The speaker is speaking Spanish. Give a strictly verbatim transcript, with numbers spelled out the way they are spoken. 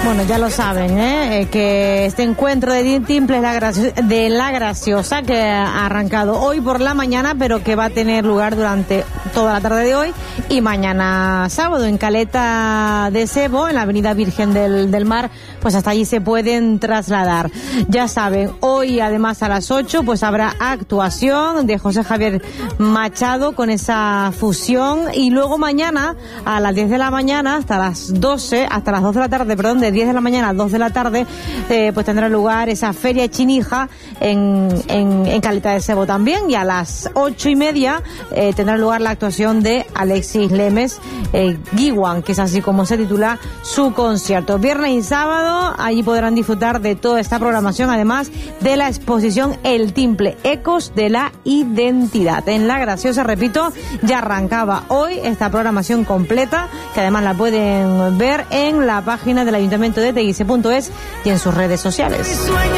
Bueno, ya lo saben, ¿eh? que este encuentro de Timples la Gracio- de La Graciosa, que ha arrancado hoy por la mañana, pero que va a tener lugar durante toda la tarde de hoy y mañana sábado en Caleta de Sebo, en la avenida Virgen del, del Mar, pues hasta allí se pueden trasladar. Ya saben, hoy además a las ocho pues habrá actuación de José Javier Machado con esa fusión, y luego mañana a las diez de la mañana hasta las doce, hasta las doce de la tarde, perdón, de diez de la mañana a dos de la tarde, eh, pues tendrá lugar esa feria chinija en, en, en Caleta de Sebo también, y a las ocho y media eh, tendrá lugar la actuación de Alexis Lemes, eh, Guiwan, que es así como se titula su concierto. Viernes y sábado, allí podrán disfrutar de toda esta programación, además de la exposición El Timple, Ecos de la Identidad. En La Graciosa, repito, ya arrancaba hoy esta programación completa, que además la pueden ver en la página del Ayuntamiento de Teguise punto es y en sus redes sociales.